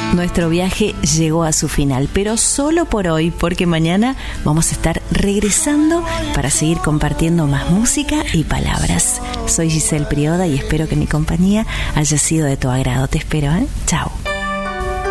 Nuestro viaje llegó a su final, pero solo por hoy, porque mañana vamos a estar regresando para seguir compartiendo más música y palabras. Soy Giselle Prioda y espero que mi compañía haya sido de tu agrado. Te espero, ¿eh? Chao.